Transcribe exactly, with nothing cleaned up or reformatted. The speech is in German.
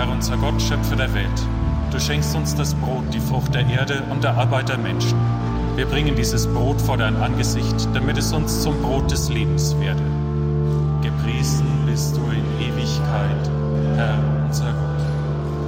Herr unser Gott, Schöpfer der Welt. Du schenkst uns das Brot, die Frucht der Erde und der Arbeit der Menschen. Wir bringen dieses Brot vor dein Angesicht, damit es uns zum Brot des Lebens werde.